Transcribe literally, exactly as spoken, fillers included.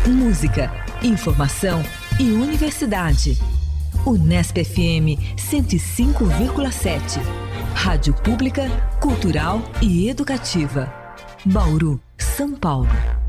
música, informação e universidade. Unesp F M cento e cinco vírgula sete. Rádio Pública, Cultural e Educativa. Bauru, São Paulo.